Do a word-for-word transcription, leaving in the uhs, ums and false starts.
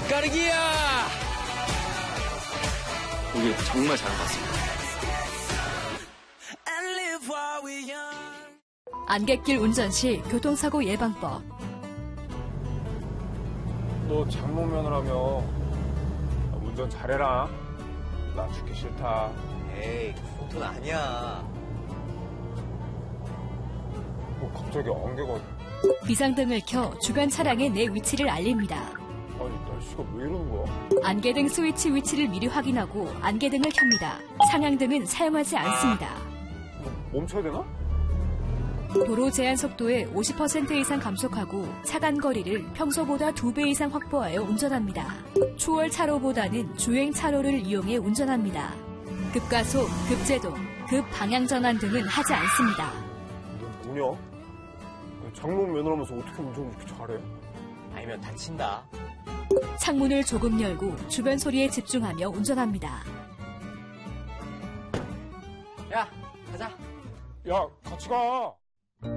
가르기야! 우리 정말 잘한 것 같습니다. 안갯길 운전 시 교통사고 예방법. 너 장롱면허라며 운전 잘해라. 나 죽기 싫다. 에이, 그건 아니야. 뭐 갑자기 안개가... 비상등을 켜 주변 차량의 내 위치를 알립니다. 아니 날씨가 왜 이러는 거야? 안개등 스위치 위치를 미리 확인하고 안개등을 켭니다. 상향등은 사용하지 않습니다. 뭐, 멈춰야 되나? 도로 제한 속도의 오십 퍼센트 이상 감속하고 차간 거리를 평소보다 두 배 이상 확보하여 운전합니다. 초월 차로보다는 주행 차로를 이용해 운전합니다. 급가속, 급제동, 급방향 전환 등은 하지 않습니다. 너 뭐냐? 장롱 면허라면서 어떻게 운전을 이렇게 잘해? 알면 다친다. 창문을 조금 열고 주변 소리에 집중하며 운전합니다. 야, 가자. 야, 같이 가.